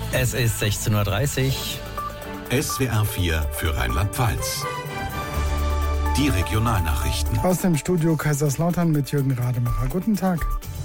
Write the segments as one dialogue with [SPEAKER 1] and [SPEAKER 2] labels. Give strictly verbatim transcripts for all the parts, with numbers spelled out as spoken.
[SPEAKER 1] Es ist sechzehn Uhr dreißig.
[SPEAKER 2] S W R vier für Rheinland-Pfalz. Die Regionalnachrichten.
[SPEAKER 3] Aus dem Studio Kaiserslautern mit Jürgen Rademacher. Guten Tag.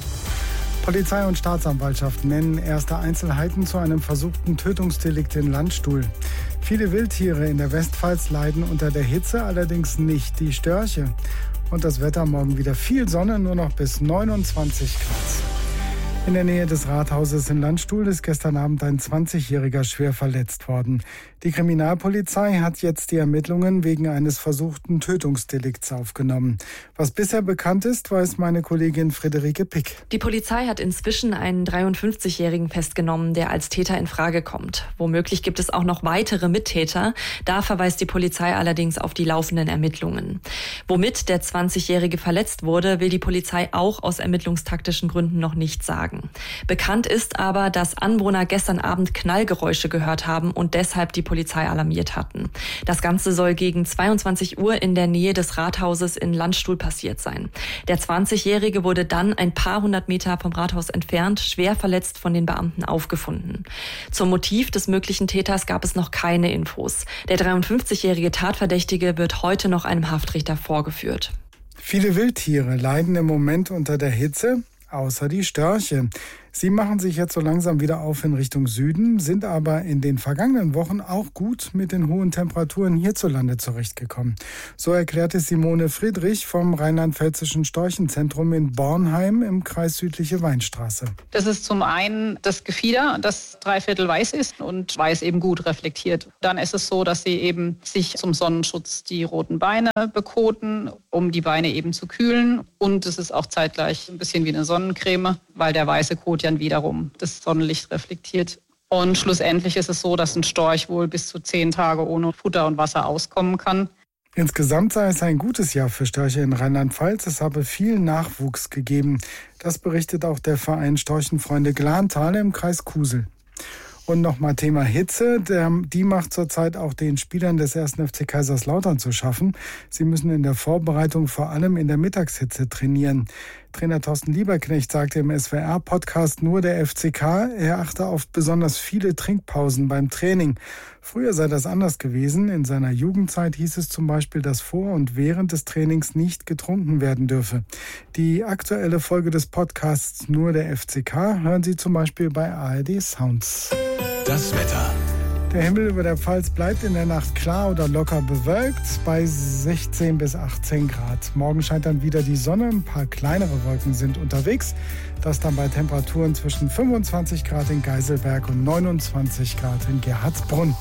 [SPEAKER 3] Polizei und Staatsanwaltschaft nennen erste Einzelheiten zu einem versuchten Tötungsdelikt in Landstuhl. Viele Wildtiere in der Westpfalz leiden unter der Hitze, allerdings nicht die Störche. Und das Wetter morgen wieder viel Sonne, nur noch bis neunundzwanzig Grad. In der Nähe des Rathauses in Landstuhl ist gestern Abend ein zwanzigjähriger schwer verletzt worden. Die Kriminalpolizei hat jetzt die Ermittlungen wegen eines versuchten Tötungsdelikts aufgenommen. Was bisher bekannt ist, weiß meine Kollegin Friederike Pick.
[SPEAKER 4] Die Polizei hat inzwischen einen dreiundfünfzigjährigen festgenommen, der als Täter in Frage kommt. Womöglich gibt es auch noch weitere Mittäter. Da verweist die Polizei allerdings auf die laufenden Ermittlungen. Womit der zwanzigjährige verletzt wurde, will die Polizei auch aus ermittlungstaktischen Gründen noch nicht sagen. Bekannt ist aber, dass Anwohner gestern Abend Knallgeräusche gehört haben und deshalb die Polizei alarmiert hatten. Das Ganze soll gegen zweiundzwanzig Uhr in der Nähe des Rathauses in Landstuhl passiert sein. Der zwanzigjährige wurde dann ein paar hundert Meter vom Rathaus entfernt, schwer verletzt von den Beamten aufgefunden. Zum Motiv des möglichen Täters gab es noch keine Infos. Der dreiundfünfzigjährige Tatverdächtige wird heute noch einem Haftrichter vorgeführt.
[SPEAKER 3] Viele Wildtiere leiden im Moment unter der Hitze, außer die Störche. Sie machen sich jetzt so langsam wieder auf in Richtung Süden, sind aber in den vergangenen Wochen auch gut mit den hohen Temperaturen hierzulande zurechtgekommen. So erklärte Simone Friedrich vom Rheinland-Pfälzischen Storchenzentrum in Bornheim im Kreis Südliche Weinstraße.
[SPEAKER 5] Das ist zum einen das Gefieder, das dreiviertel weiß ist und weiß eben gut reflektiert. Dann ist es so, dass sie eben sich zum Sonnenschutz die roten Beine bekoten, um die Beine eben zu kühlen. Und es ist auch zeitgleich ein bisschen wie eine Sonnencreme, weil der weiße Kot dann wiederum das Sonnenlicht reflektiert. Und schlussendlich ist es so, dass ein Storch wohl bis zu zehn Tage ohne Futter und Wasser auskommen kann.
[SPEAKER 3] Insgesamt sei es ein gutes Jahr für Störche in Rheinland-Pfalz. Es habe viel Nachwuchs gegeben. Das berichtet auch der Verein Storchenfreunde Glantal im Kreis Kusel. Und nochmal Thema Hitze, der, die macht zurzeit auch den Spielern des ersten F C Kaiserslautern zu schaffen. Sie müssen in der Vorbereitung vor allem in der Mittagshitze trainieren. Trainer Thorsten Lieberknecht sagte im S W R-Podcast Nur der F C K, er achte auf besonders viele Trinkpausen beim Training. Früher sei das anders gewesen. In seiner Jugendzeit hieß es zum Beispiel, dass vor und während des Trainings nicht getrunken werden dürfe. Die aktuelle Folge des Podcasts Nur der F C K hören Sie zum Beispiel bei A R D Sounds.
[SPEAKER 2] Das Wetter.
[SPEAKER 3] Der Himmel über der Pfalz bleibt in der Nacht klar oder locker bewölkt bei sechzehn bis achtzehn Grad. Morgen scheint dann wieder die Sonne, ein paar kleinere Wolken sind unterwegs. Das dann bei Temperaturen zwischen fünfundzwanzig Grad in Geiselberg und neunundzwanzig Grad in Gerhardsbrunn.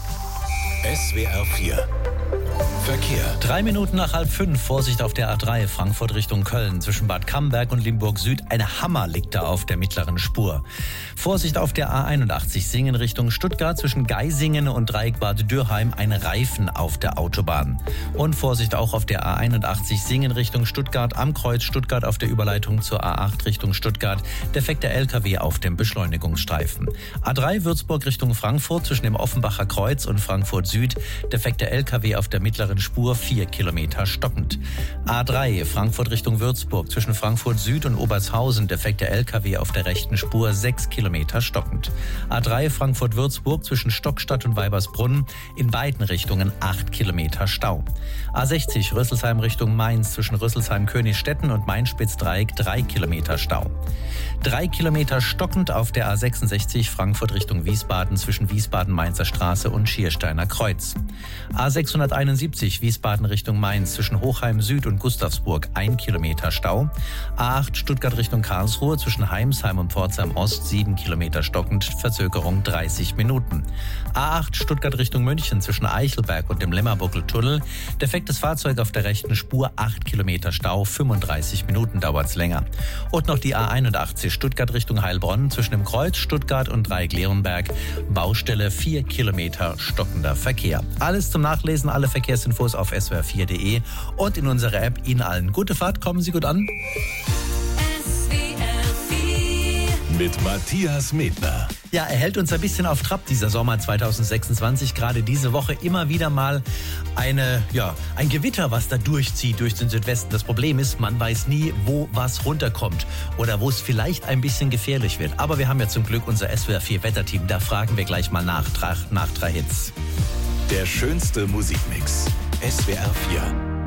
[SPEAKER 2] S W R vier. Verkehr.
[SPEAKER 1] Drei Minuten nach halb fünf. Vorsicht auf der A drei, Frankfurt Richtung Köln. Zwischen Bad Camberg und Limburg Süd. Ein Hammer liegt da auf der mittleren Spur. Vorsicht auf der A einundachtzig, Singen Richtung Stuttgart. Zwischen Geisingen und Dreieck Bad Dürheim ein Reifen auf der Autobahn. Und Vorsicht auch auf der A einundachtzig, Singen Richtung Stuttgart. Am Kreuz Stuttgart auf der Überleitung zur A acht Richtung Stuttgart. Defekter L K W auf dem Beschleunigungsstreifen. A drei Würzburg Richtung Frankfurt. Zwischen dem Offenbacher Kreuz und Frankfurt Süd. Defekter L K W auf der mittleren Spur, vier Kilometer stockend. A drei, Frankfurt Richtung Würzburg, zwischen Frankfurt Süd und Obertshausen, defekter L K W auf der rechten Spur, sechs Kilometer stockend. A drei, Frankfurt Würzburg, zwischen Stockstadt und Weibersbrunn, in beiden Richtungen acht Kilometer Stau. A sechzig, Rüsselsheim Richtung Mainz, zwischen Rüsselsheim Königstetten und Main-Spitz-Dreieck, drei Kilometer Stau. drei Kilometer stockend auf der A sechsundsechzig, Frankfurt Richtung Wiesbaden, zwischen Wiesbaden-Mainzer Straße und Schiersteiner Kreuz. A sechshunderteinundsiebzig, Wiesbaden Richtung Mainz, zwischen Hochheim Süd und Gustavsburg, ein Kilometer Stau. A acht, Stuttgart Richtung Karlsruhe, zwischen Heimsheim und Pforzheim Ost, sieben Kilometer stockend, Verzögerung dreißig Minuten. A acht, Stuttgart Richtung München, zwischen Eichelberg und dem Lemmerbuckel-Tunnel, defektes Fahrzeug auf der rechten Spur, acht Kilometer Stau, fünfunddreißig Minuten dauert's länger. Und noch die A einundachtzig, Stuttgart Richtung Heilbronn, zwischen dem Kreuz Stuttgart und Dreieck-Leonberg, Baustelle, vier Kilometer stockender Verkehr. Alles zum Nachlesen, alle Verkehrsinfos auf S W R vier Punkt de und in unserer App. Ihnen allen gute Fahrt, kommen Sie gut an.
[SPEAKER 2] S W R vier. Mit Matthias Medner.
[SPEAKER 1] Ja, er hält uns ein bisschen auf Trab, dieser Sommer zweitausendsechsundzwanzig. Gerade diese Woche immer wieder mal eine, ja, ein Gewitter, was da durchzieht durch den Südwesten. Das Problem ist, man weiß nie, wo was runterkommt oder wo es vielleicht ein bisschen gefährlich wird. Aber wir haben ja zum Glück unser S W R vier Wetterteam. Da fragen wir gleich mal nach, nach drei Hits.
[SPEAKER 2] Der schönste Musikmix. S W R vier.